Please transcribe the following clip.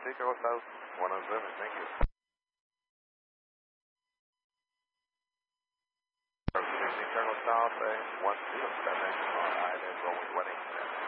Chicago South 107, thank you. Chicago South 107, island rolling wedding.